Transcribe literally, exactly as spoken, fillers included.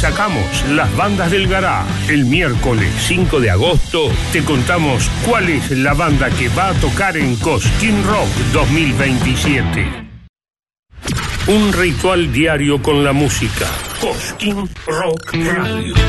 destacamos las bandas del Gará. El miércoles cinco de agosto te contamos cuál es la banda que va a tocar en Cosquín Rock dos mil veintisiete. Un ritual diario con la música. Cosquín Rock Radio.